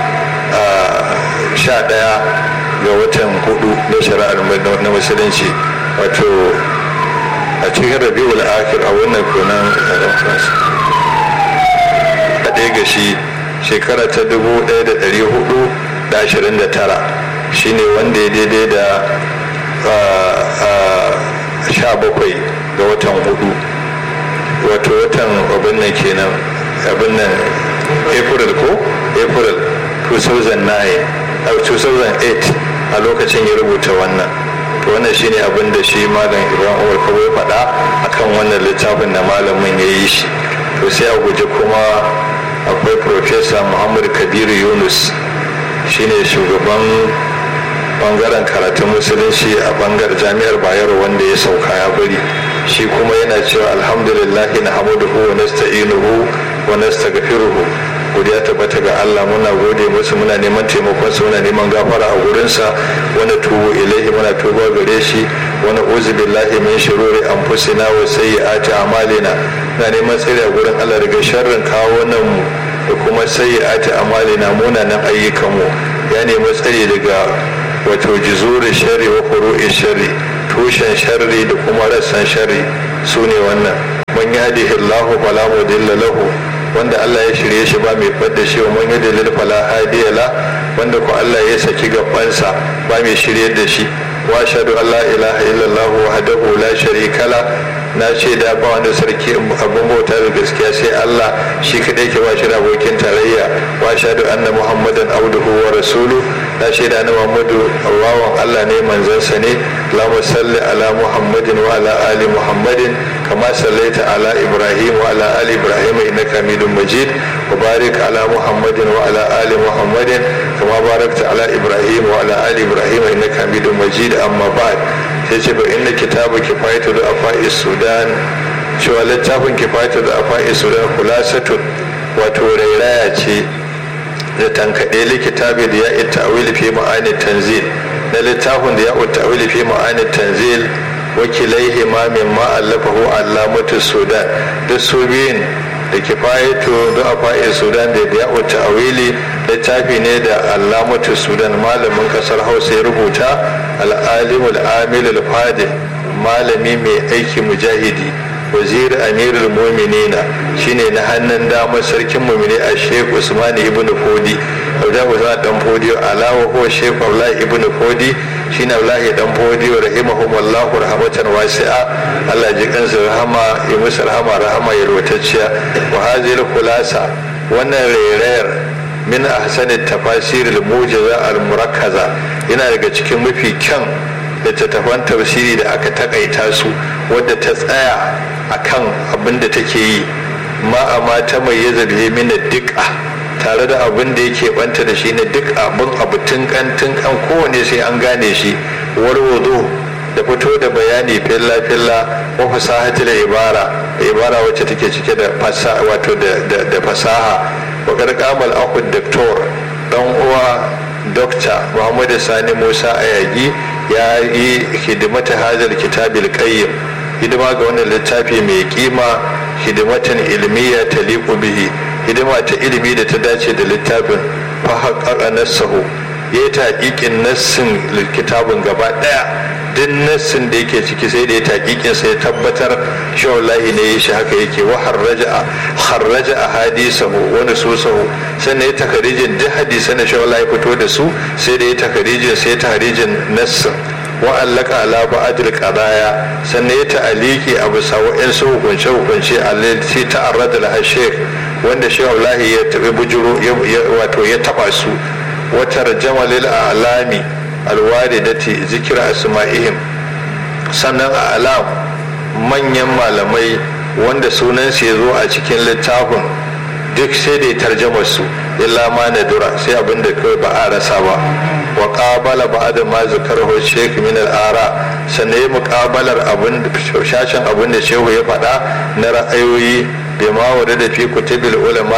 sha ɗaya ga watan hudu na shari'ar na musulunci wato a cikin rabi'ul akhir a wannan kunan a ɗaya ga shi shekara ta dubu ɗaya da ɗari hudu da ashirin da tara shine wanda ya daidai da sha bakwai ga watan hudu wato watan abin nan kenan abin nan april ko april two thousand nine two thousand eight a lokacin ya rubuta wannan to wannan shine abin da shi malam Ibrahim Umar Kabo ya faɗa akan wannan littafin da malamin ya yi shi to sai a guje kuma akwai Professor Muhammad Kabiru Yunus shine shugaban bangaren karatun musulunci a bangar jami'ar Bayero wanda ya sauka ya bari shi kuma yana cewa alhamdulillahi nahmaduhu wa nasta'inuhu wa nastaghfiruhu godiya tabbata ga Allah muna gode musu muna neman taimakon sa muna neman gafara a gurin sa wani tubu ilaihi muna tuba gare shi wani uzu billahi min shururi anfusina wa sayyiati a'malina muna neman tsare a gurin Allah daga sharrin kawunan mu da kuma sayyiati a'malina munanan ayyukan mu ya nemi tsare daga wato juzuri sharri wa furu'i sharri, tushen sharri da kuma rassan sharri su ne wannan. man yahdihillahu fala mudilla lahu, wanda Allah ya shirye shi ba mai fadda shi, wa man yudlil fala hadiya la, wanda ko Allah ya saki gabansa ba mai shirye da shi. wa ashhadu an la ilaha illallah wahdahu la sharika la, na ce da ba wanda sarki abin bauta da gaskiya sai Allah shi kadai ke ba shi da abokin tarayya. wa ashhadu anna muhammadan abduhu wa rasuluhu, na ce da na muhammadu bawan Allah ne manzansa ne. Allahumma salli ala muhammadin wa ala ali muhammadin kama sallaita ala ibrahim wa ala ali ibrahim innaka hamidum majid, wa barik ala muhammadin wa ala ali muhammadin kama barakta ala ibrahim wa ala ali ibrahim innaka hamidum majid. amma ba'd, sai ce ba inna kitabu kifayatu da afa'is sudan, cewa littafin kifayatu da afa'is sudan kulasatun, wato rairaya ce da tankaɗe likitabi da ya ta'awili fi ma'ani tanzil, na littafin da ya ta'awili fi ma'ani tanzil wakilaihi ma min ma'allafahu allamatu sudan, duk su biyun da kifayatu da afa'is sudan da ya ta'awili littafi ne da allamatu sudan malamin kasar hausa ya rubuta, al'alimul amilul fadil, malami mai aiki mujahidi, wazir amirul mu'minina, shine na hannun damar sarkin mu'mini a sheikh usman ibn fodi, da usman dan fodi, alawa ko sheikh abdullahi ibn fodi, shine abdullahi dan fodi rahimahumullahu rahmatan wasi'a, Allah ji kansa rahama ya musu rahama rahama yalwatacciya. wa hazil khulasa, wannan rairayar min ahsani tafasir al-mujiza al-murakkaza, yana daga cikin mafi kyan littattafan tafsiri da aka takaita su, wadda ta tsaya akan abin da take yi, ma amma ta mai yazabi min duk'a, tare da abin da yake banta da shi ne duk abin abu tunkan tunkan kowane sai an gane shi, warwado da fito da bayani filla filla wa fasahatul ibara, ibara wacce take cike da fasaha, wato da fasaha. wa karkamal akhud doktor dan uwa dokta Muhammadu Sani Musa Ayagi ya yi hidimata hadal kitabil qayyim, hidima ga wannan littafi mai kima, hidimatan ilmiya taliqu bihi, hidima ta ilimi da ta dace da littafin. fa haqqaqa nassahu, ya taqiqin nassin kitabun gaba daya, duk nassin da yake ciki sai da ya taqiqin sai tabbatar shi wallahi ne ya shi haka yake. wa harraja harraja ahadisahu wa nususahu, sannan ya takarijin duk hadisan da shi wallahi fito da su sai da ya takarijin sai tahrijin nassin. wa allaka ala ba'dil qadaya, sannan ya ta'aliki abu sawa'in su hukunce hukunce allati ta'arrada la shaykh, wanda shi wallahi ya tabi bujuro wato ya taba su. wa tarjama lil a'lami alwaridati zikra asma'ihim, sannan a'lam manyan malamai wanda sunansu ya zo a cikin littafin duk sai da ya tarjama su, illa ma nadura, sai abin da kawai ba a rasa ba. wa qabala ba'da ma zakarahu shaykh min al-ara, sannan ya muqabalar abin shashin abin da shehu ya faɗa na ra'ayoyi bai ma wada da fi kutubil ulama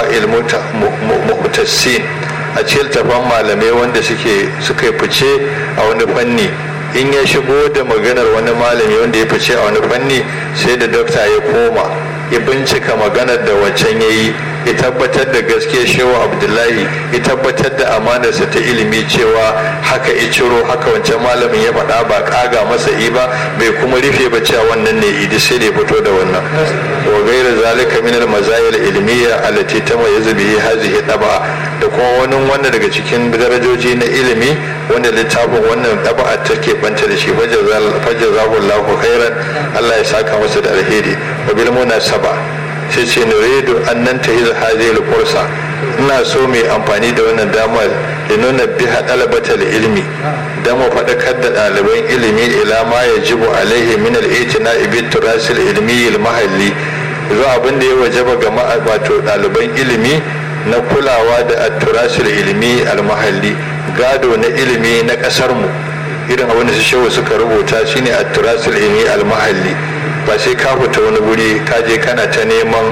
al-mutassin, a cikin tafan malamai wanda suke suka fice a wani fanni. in ya shigo da maganar wani malami wanda ya fice a wani fanni, sai da dokta ya koma ya bincika maganar da wancan ya yi, ya tabbatar da gaskiyar shehu abdullahi, ya tabbatar da amanarsa ta ilimi cewa haka ya ciro, haka wancan malamin ya faɗa, ba ƙaga masa i ba, bai kuma rufe ba cewa wannan ne idi, sai da ya fito da wannan. wa gaira zalika min al-mazayil ilmiya allati tamayyaza bihi hadhihi daba, da kuma wani wannan daga cikin darajoji na ilimi wanda littafin wannan daba take banta da shi. fajazahu Allahu khairan, Allah ya saka masa da alheri. wa bil munasaba, sai ce nuridu an nantahiz hadhihi al-fursa, ina so mai amfani da wannan damar da nuna biha talabatal ilmi, da mu faɗakar da ɗaliban ilimi ila ma yajibu alaihi min al-i'tina'i bit turasil ilmi al-mahalli, zuwa abin da ya wajaba ga wato ɗaliban ilimi na kulawa da at-turasil ilmi al-mahalli, gado na ilimi na ƙasar mu, irin abin da su shehu suka rubuta shine at-turasil ilmi al-mahalli. ba sai ka fita wani guri ka je kana ta neman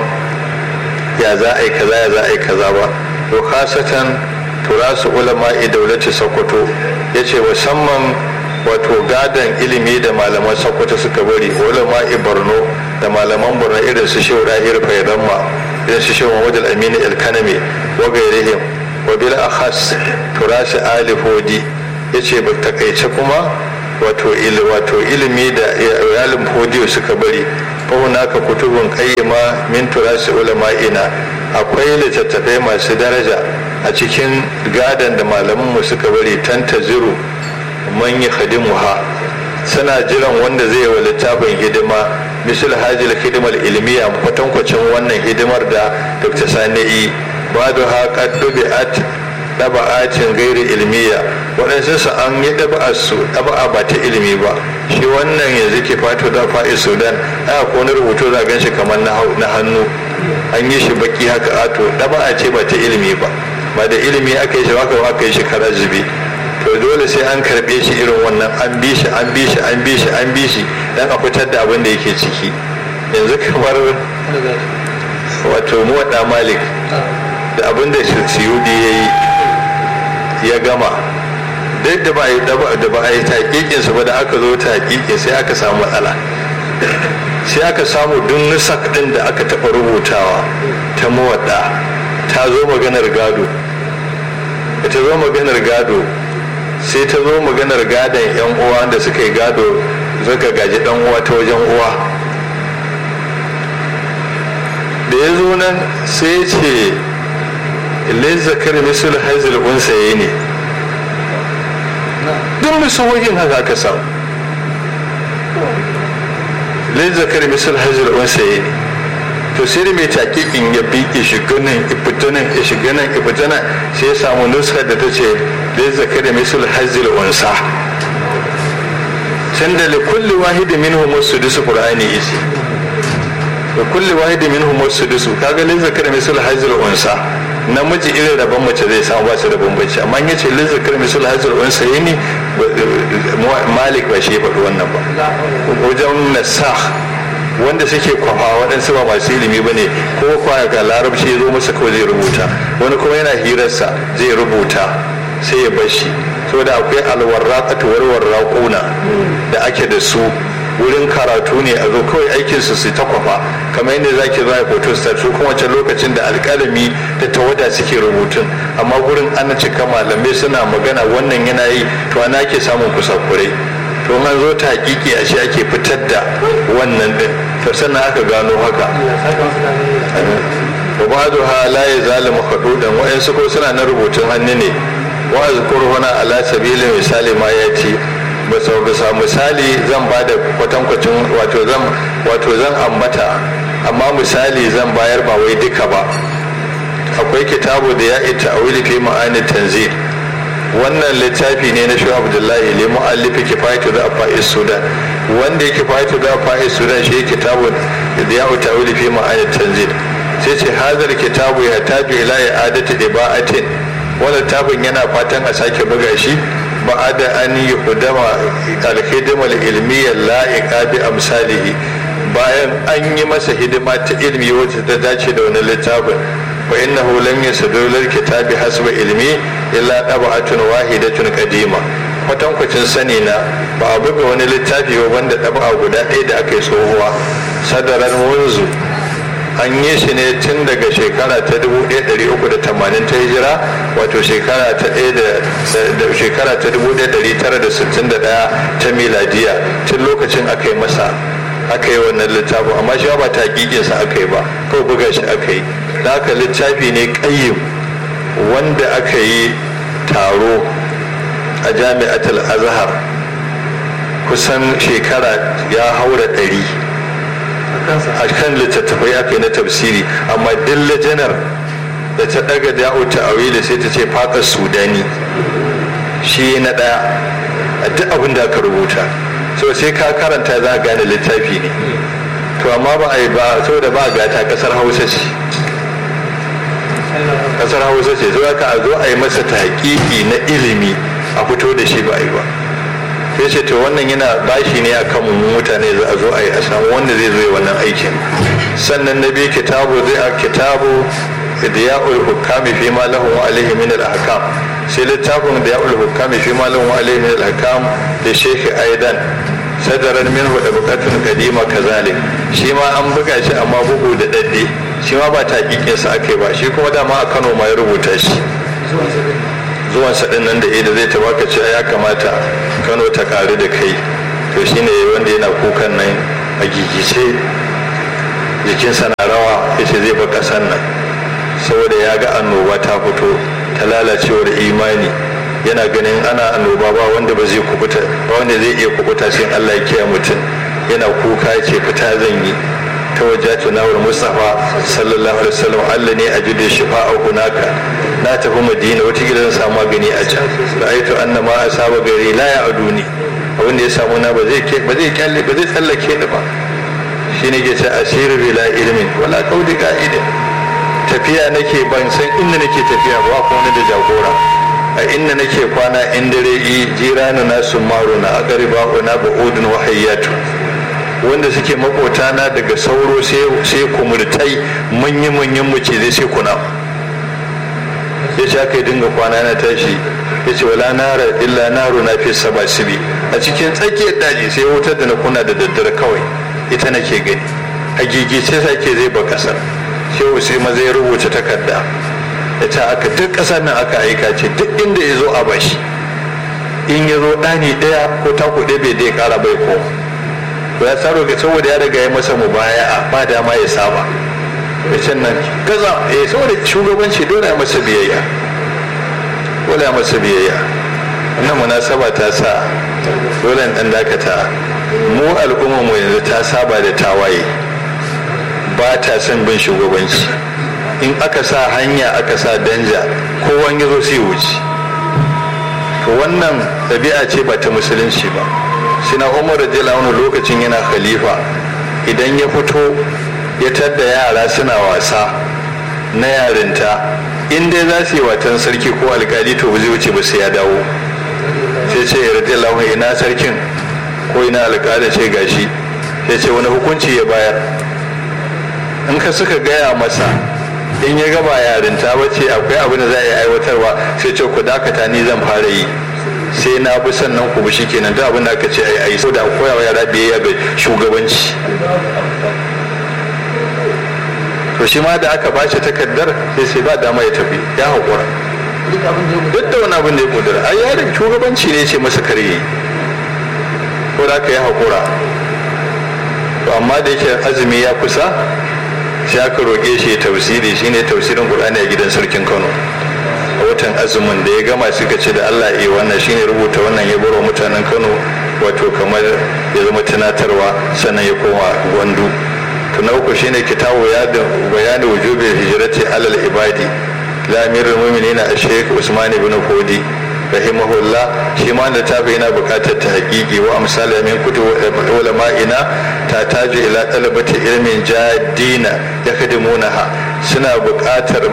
ya za a yi kaza ya za a yi kaza ba. to khasatan turasu ulama'i daulati Sokoto, yace musamman wato gadon ilimi da malaman Sokoto suka bari, ulama'i Borno da malaman Borno irin su Shehu Rahir Faidamma, irin su Shehu Muhammad al-Amin al-Kanami wa gairihim, wa bil akhas turasi ali Fodi, ya ce ba takaice kuma wato ilimi da iyalin fodiyo suka bari fahunaka kutubun qayyima min turasi ulama'ina akwai littattafai masu daraja a cikin gadan da malamanmu suka bari tantaziru man khadimuha suna jiran wanda zai wa littafin hidima misal hajjil hidimar ilmiya kwatankwacin wannan hidimar da dr sani'i ba da haka dubi'at ɗaba'acin gairi ilmiya waɗansu su an yi ɗaba'arsu ɗaba'a ba ta ilimi ba shi wannan yanzu ke fato da fa'i sudan aka kone rubutu za gan shi kamar na hannu an yi shi baki haka ato ɗaba'a ce ba ta ilimi ba ba da ilimi aka yi shi haka aka yi shi kara zube to dole sai an karɓe shi irin wannan an bi shi an bi shi an bi shi an bi shi dan a fitar da abin da yake ciki yanzu kamar wato muwadda malik da abin da siyudi ya yi ya gama duk da ba da ba a yi taƙiƙin su ba da aka zo taƙiƙin sai aka samu matsala sai aka samu duk nusak ɗin da aka taɓa rubutawa ta muwadda ta zo maganar gado ta zo maganar gado sai ta zo maganar gadon yan uwa da suka yi gado suka gaji dan uwa ta wajen uwa da ya zo nan sai ce lizzakar misul hazil unsaye ne duk musuhohin haka aka samu lizzakar misul hazil unsaye ne to sai da mai taƙiƙin ya bi ishiganin ifitanin ishiganin ifitanin sai ya samu nuskar da ta ce lizzakar misul hazil unsa can da likulli wahidi minhum sudusu qur'ani isi da kulli wahidi minhum sudusu kaga lizzakar misul hazil unsa namiji irin rabon mace zai samu ba su da bambanci amma ya ce lizzakar misul hazil unsa yini malik ba shi ya faɗi wannan ba wajen nasah wanda suke kwafa waɗansu ba masu ilimi ba ne ko kwaya ga larabci ya zo masa kawai zai rubuta wani kuma yana hirarsa zai rubuta sai ya bashi saboda akwai alwarraƙatu warwarraƙuna da ake da su wurin karatu ne a zo kawai aikinsu su ta kwafa kamar yadda za ki zo a photostat su kuma wancan lokacin da alƙalami da tawada suke rubutun amma gurin ana cika malamai suna magana wannan yana yi to ana ake samun kusakurai to an zo ta hakiki a shi ake fitar da wannan din to sannan aka gano haka wa ba'du ha la yazalimu hududan wa in ko suna na rubutun hannu ne wa azkuru huna ala sabili misali ma yati bisa bisa misali zan bada kwatankwacin wato zan wato zan ambata amma misali zan bayar ba wai duka ba akwai kitabu da ya ita awili fi ma'ani tanzil wannan littafi ne na shu'ab abdullahi li mu'allifi kifayatu da fa'is sudan wanda yake kifayatu da fa'is sudan shi kitabu da ya ta'awili fi ma'ani tanzil sai ce hazar kitabu ya tabi ila i'adati ibaatin wannan tabin yana fatan a sake buga shi ba'ada an yuhdama al-khidma al-ilmiyya la'iqa bi amsalihi bayan an yi masa hidima ta ilmi wacce ta dace da wannan littafin fa innahu lam yasdur lil kitabi hasba ilmi illa ɗaba'atun wahidatun kadima kwatankwacin sani na ba a buga wani littafi ba wanda ɗaba'a guda ɗaya da aka yi tsohuwa sadarar munzu an yi shi ne tun daga shekara ta dubu ɗaya ɗari uku da tamanin ta hijira wato shekara ta ɗaya da shekara ta dubu ɗaya ɗari tara da sittin da ɗaya ta miladiya tun lokacin aka yi masa aka yi wannan littafin amma shi ba ta hakikinsa aka yi ba ko buga shi aka yi da haka littafi ne ƙayyim wanda aka yi taro a jami'atul azhar kusan shekara ya haura ɗari a kan littattafai aka yi na tafsiri amma dilla janar da ta daga da'u ta'awili sai ta ce faƙar sudani shi na ɗaya a duk abin da aka rubuta so sai ka karanta za a gane littafi ne to amma ba a yi ba saboda ba a gata ƙasar hausa ce kasar hausa ce zuwa ka a zo a yi masa tahqiqi na ilimi a fito da shi ba a yi ba sai ce to wannan yana bashi ne a kan mu mutane za a zo a yi a samu wanda zai zo yi wannan aikin sannan na biyu kitabu zai a kitabu diya'ul hukami fi ma lahu alaihi min al-ahkam sai littafin diya'ul hukami fi ma lahu alaihi min al-ahkam da shekhi aidan sadaran minhu da bukatun kadima kazalik shi ma an buga shi amma bugu da dadde shi ma ba taƙiƙinsa aka yi ba shi kuma dama a kano ma ya rubuta shi zuwansa ɗin nan da ida zai tabaka cewa ya kamata Kano ta ƙaru da kai, to shine wanda yana kukan nan a gigice jikinsa na rawa ya ce zai bar ƙasar nan saboda ya ga annoba ta fito ta lalacewar imani, yana ganin ana annoba ba wanda ba zai kubuta ba wanda zai iya kubuta sai Allah ya kiyaye mutum, yana kuka ya ce fita zan yi ta wajatu nawar Mustafa sallallahu alaihi wasallam, Allah ne a jude shifa'a hunaka, na tafi Madina wata gidan zan samu magani a can, ra'aitu annama asaba gari la ya aduni, abin da ya samu na ba zai ba zai kyalle ba zai tsallake ni ba. shine ke ce asiru bila ilmin wala qaudi qa'idin, tafiya nake ban san inda nake tafiya ba ko wani da jagora, a inda nake kwana in dare yi jirana na sumaru na agariba na ba'udun wahayyatu, wanda suke makota na daga sauro sai kumurtai manyan-manyan macizai sai kuna. ya ce aka yi dinga kwana na tashi, ya ce wala nara illa naru na fi saba sibi, a cikin tsakiyar daji sai wutar da na kuna da daddare kawai ita nake gani, a gigice sake zai ba kasar. shehu sai maza ya rubuta takarda ya ce aka duk kasar nan aka aika ce duk inda ya zo a bashi, in ya zo ɗani ɗaya ko tako ɗaya bai dai ƙara bai koma. to ya tsaro ga saboda ya riga ya masa mubaya'a ba dama ya saba, ya ce nan gaza eh saboda shugabanci dole ya masa biyayya, dole ya masa biyayya. wannan munasaba ta sa dole ɗan dakata, mu al'ummar mu yanzu ta saba da tawaye, ba ta son bin shugabanci. in aka sa hanya aka sa danja kowan ya zo sai wuce. to wannan ɗabi'a ce ba ta musulunci ba. sina umar radiyallahu anhu lokacin yana khalifa, idan ya fito ya tadda yara suna wasa na yarinta, in dai za su yi watan sarki ko alkali to ba zai wuce ba sai ya dawo, sai ce radiyallahu anhu ina sarkin ko ina alkali, ce gashi, sai ce wani hukunci ya bayar. in ka suka gaya masa, in ya gaba yarinta bace akwai abin da za a yi aiwatarwa, sai ce ku dakata ni zan fara yi, sai na bi sannan ku bi shikenan, duk abin da aka ce ai ai so da koya wa yara biyayya ga shugabanci. to shi ma da aka bashi takardar sai sai ba dama ya tafi, ya haƙura duk da wani abin da ya kudura, ai yaron shugabanci ne ce masa kare, ko da aka yi haƙura. to amma da yake azumi ya kusa sai aka roƙe shi tafsiri, shine tafsirin Qur'ani a gidan sarkin Kano a watan azumin da ya gama suka ce da Allah eh wannan shine rubuta wannan ya baro mutanen Kano, wato kamar ya zama tunatarwa, sannan ya koma gwandu. to na uku shine kitabu ya da bayani wujubi hijrati alal ibadi la amirul mu'minin ash-shaykh Usman ibn Fodi rahimahullah, shi ma da tabi yana bukatar ta haƙiƙi wa amsal min kutub ulama'ina ta taji ila talabati ilmin jadina yakdimunaha, suna bukatar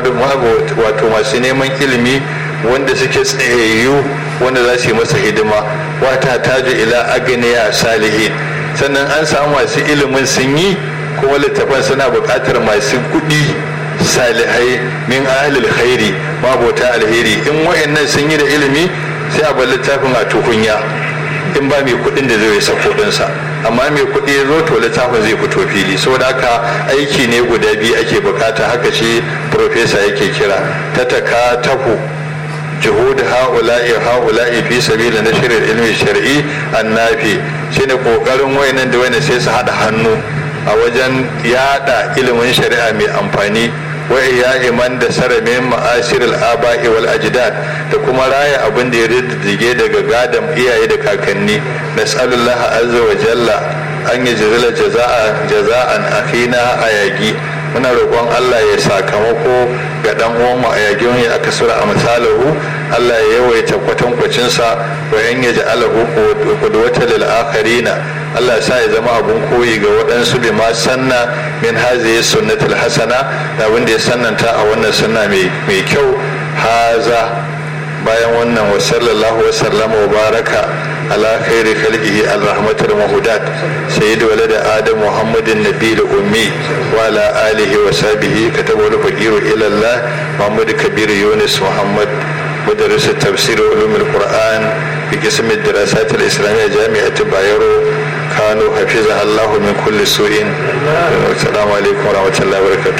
wato masu neman ilimi wanda suke tsayayyu wanda za su yi masa hidima, wata taji ila agniya salihin, sannan an samu masu ilimin sun yi kuma littafan suna bukatar masu kuɗi salihai min ahlil khairi mabota alheri. in wayannan sun yi da ilimi sai a bar littafin a tukunya, in ba mai kudin da zai sa kudinsa, amma mai kudi ya zo to littafin zai fito fili. saboda haka aiki ne guda biyu ake bukata, haka shi profesa yake kira ta taka tafu juhud haula'i haula'i fi sabili nashr ilmi shar'i annafi, shine kokarin wayannan da wayannan sai su hada hannu a wajen yada ilimin shari'a mai amfani, wa iya iman da saramin ma'asir al'aba'i wal ajdad, da kuma raya abin da ya riddige daga gadon iyaye da kakanni. nas'alullaha azza wa jalla an yi jazila jaza'a jaza'an akhina ayagi, muna roƙon Allah ya sakamako ga dan uwan mu ayagin ya aka sura a misalahu, Allah ya yawaita kwatankwacin sa, wa yan yaj'alahu qudwatan lil akharina, Allah ya sa ya zama abun koyi ga waɗansu bi ma sanna min hazihi sunnatul hasana, da abin da ya sannanta a wannan sunna mai kyau. haza bayan wannan wa sallallahu wa sallama wa baraka ala khairi khalqihi al-rahmatul mahudat sayyid walad adam muhammadin nabiyil ummi wa ala alihi wa sahbihi katabu al-faqir ila Allah muhammad kabir yunus muhammad مدرس التفسير وعلوم القرآن بقسم الدراسات الإسلامية جامعة بايرو كانوا حفظها الله من كل سوء. السلام عليكم ورحمة الله وبركاته.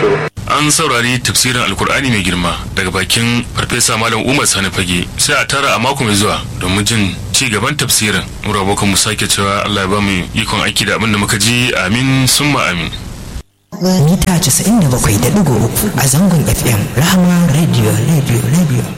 an saurari tafsirin alkur'ani mai girma daga bakin farfesa malam umar sani fage. Sai a tara a mako mai zuwa domin jin ci gaban tafsirin. Mu rabokan mu sake cewa Allah ya ba mu ikon aiki da abin da muka ji. Amin summa amin. Mita casa'in da bakwai da ɗigo uku a zangon F M Rahama Radio Radio Radio.